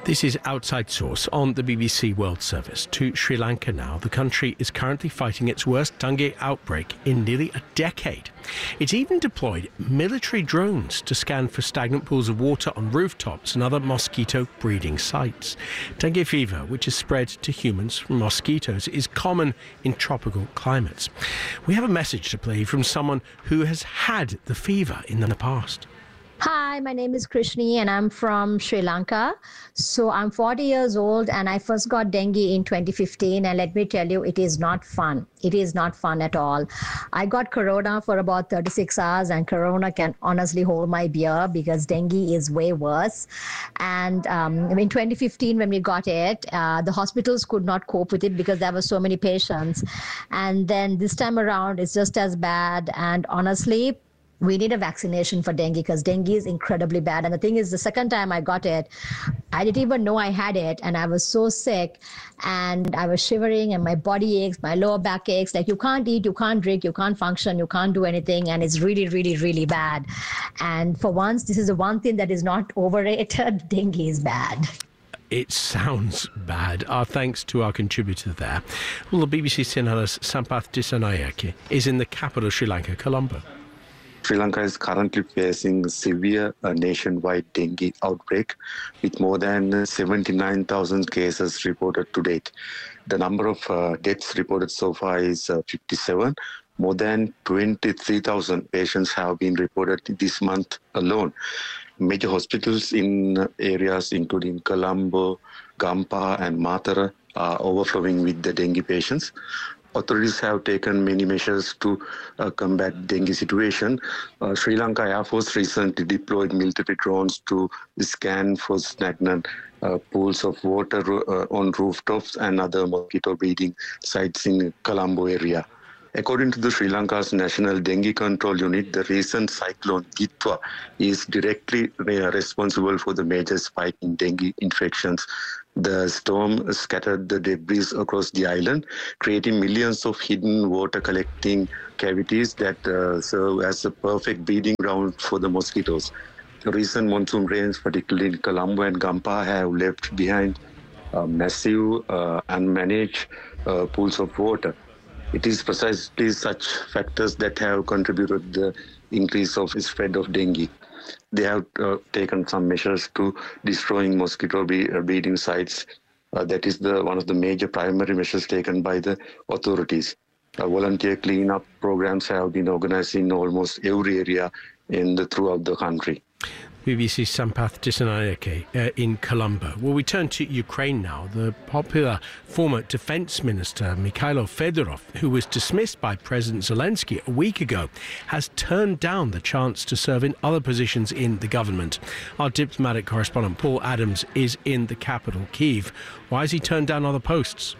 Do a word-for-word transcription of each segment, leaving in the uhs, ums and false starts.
This is Outside Source on the B B C World Service. To Sri Lanka now. The country is currently fighting its worst dengue outbreak in nearly a decade. It's even deployed military drones to scan for stagnant pools of water on rooftops and other mosquito breeding sites. Dengue fever, which is spread to humans from mosquitoes, is common in tropical climates. We have a message to play from someone who has had the fever in the past. Hi, my name is Krishni and I'm from Sri Lanka. So I'm forty years old and I first got dengue in twenty fifteen, and let me tell you, it is not fun. It is not fun at all. I got corona for about thirty-six hours, and corona can honestly hold my beer because dengue is way worse. And um, in twenty fifteen, when we got it, uh, the hospitals could not cope with it because there were so many patients. And then this time around, it's just as bad. And honestly, we need a vaccination for dengue because dengue is incredibly bad. And the thing is, the second time I got it, I didn't even know I had it. And I was so sick and I was shivering and my body aches, my lower back aches. Like, you can't eat, you can't drink, you can't function, you can't do anything. And it's really, really, really bad. And for once, this is the one thing that is not overrated. Dengue is bad. It sounds bad. Our thanks to our contributor there. Well, the B B C Sinhala's Sampath Dissanayake is in the capital of Sri Lanka, Colombo. Sri Lanka is currently facing severe uh, nationwide dengue outbreak with more than seventy-nine thousand cases reported to date. The number of uh, deaths reported so far is uh, fifty-seven. More than twenty-three thousand patients have been reported this month alone. Major hospitals in areas including Colombo, Gampaha and Matara are overflowing with the dengue patients. Authorities have taken many measures to uh, combat dengue situation. Uh, Sri Lanka Air Force recently deployed military drones to scan for stagnant uh, pools of water uh, on rooftops and other mosquito breeding sites in Colombo area. According to the Sri Lanka's National Dengue Control Unit, the recent cyclone Gitwa is directly responsible for the major spike in dengue infections. The storm scattered the debris across the island, creating millions of hidden water collecting cavities that uh, serve as a perfect breeding ground for the mosquitoes. The recent monsoon rains, particularly in Colombo and Gampaha, have left behind uh, massive, uh, unmanaged uh, pools of water. It is precisely such factors that have contributed to the increase of spread of dengue. They have uh, taken some measures to destroying mosquito breeding sites. Uh, that is the one of the major primary measures taken by the authorities. Uh, volunteer cleanup programs have been organized in almost every area in the, throughout the country. B B C's Sampath Dissanayake uh, in Colombo. Well, we turn to Ukraine now. The popular former defence minister Mikhailo Fedorov, who was dismissed by President Zelensky a week ago, has turned down the chance to serve in other positions in the government. Our diplomatic correspondent Paul Adams is in the capital, Kyiv. Why has he turned down other posts?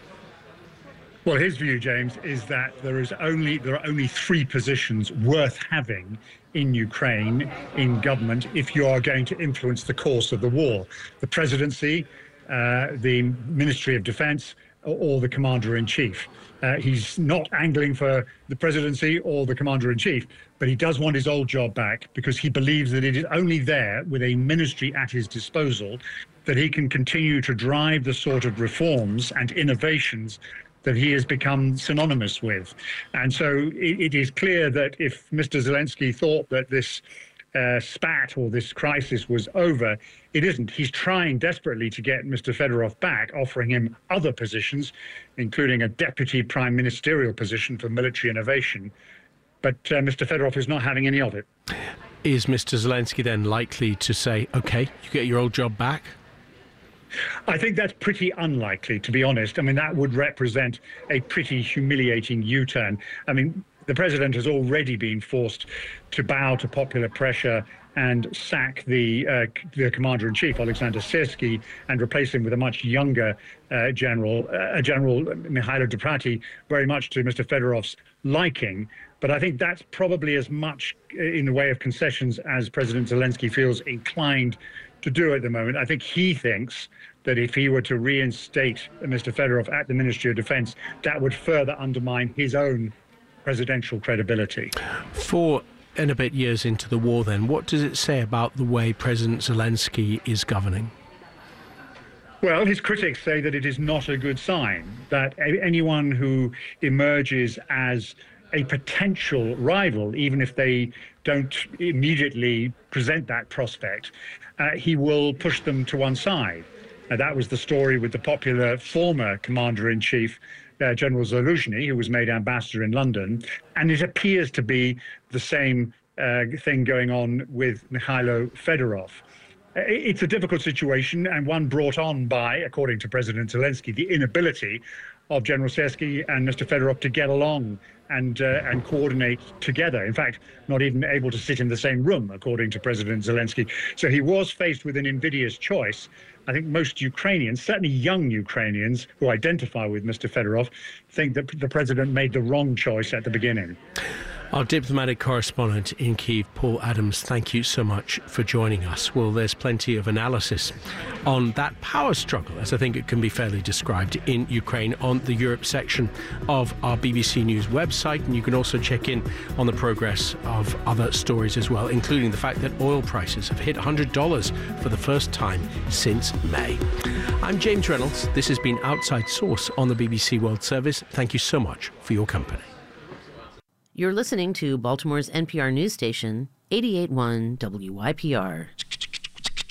Well, his view, James, is that there is only there are only three positions worth having in Ukraine in government if you are going to influence the course of the war: the presidency, uh, the Ministry of Defence, or, or the Commander-in-Chief. Uh, he's not angling for the presidency or the Commander-in-Chief, but he does want his old job back because he believes that it is only there, with a ministry at his disposal, that he can continue to drive the sort of reforms and innovations that he has become synonymous with. And so it, it is clear that if Mister Zelensky thought that this uh, spat or this crisis was over, it isn't. He's trying desperately to get Mister Fedorov back, offering him other positions, including a deputy prime ministerial position for military innovation. But uh, Mister Fedorov is not having any of it. Is Mister Zelensky then likely to say, OK, you get your old job back? I think that's pretty unlikely, to be honest. I mean, that would represent a pretty humiliating U-turn. I mean, the president has already been forced to bow to popular pressure and sack the uh, the commander-in-chief, Alexander Syrsky, and replace him with a much younger uh, general, uh, General Mikhailo Deprati, very much to Mister Fedorov's liking. But I think that's probably as much in the way of concessions as President Zelensky feels inclined to do at the moment. I think he thinks that if he were to reinstate Mister Fedorov at the Ministry of Defence, that would further undermine his own presidential credibility. Four and a bit years into the war then, what does it say about the way President Zelensky is governing? Well, his critics say that it is not a good sign, that a- anyone who emerges as a potential rival, even if they don't immediately present that prospect, uh, he will push them to one side. Uh, that was the story with the popular former commander-in-chief, uh, General Zaluzhny, who was made ambassador in London. And it appears to be the same uh, thing going on with Mikhailo Fedorov. It's a difficult situation, and one brought on by, according to President Zelensky, the inability of General Syrskyi and Mister Fedorov to get along and uh, and coordinate together. In fact, not even able to sit in the same room, according to President Zelensky. So he was faced with an invidious choice. I think most Ukrainians, certainly young Ukrainians who identify with Mister Fedorov, think that the president made the wrong choice at the beginning. Our diplomatic correspondent in Kyiv, Paul Adams, thank you so much for joining us. Well, there's plenty of analysis on that power struggle, as I think it can be fairly described, in Ukraine on the Europe section of our B B C News website. And you can also check in on the progress of other stories as well, including the fact that oil prices have hit one hundred dollars for the first time since May. I'm James Reynolds. This has been Outside Source on the B B C World Service. Thank you so much for your company. You're listening to Baltimore's N P R news station, eighty-eight point one W Y P R.